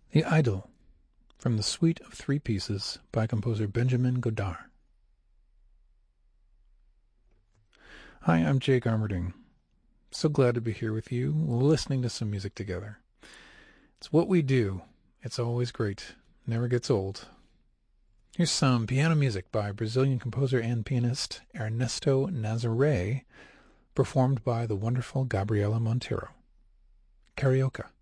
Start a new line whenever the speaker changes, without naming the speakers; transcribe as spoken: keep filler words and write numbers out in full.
The Idyll, from the Suite of Three Pieces by composer Benjamin Godard. Hi, I'm Jake Armerding. So glad to be here with you, listening to some music together. It's what we do. It's always great. Never gets old. Here's some piano music by Brazilian composer and pianist Ernesto Nazaré, performed by the wonderful Gabriela Montero. Carioca.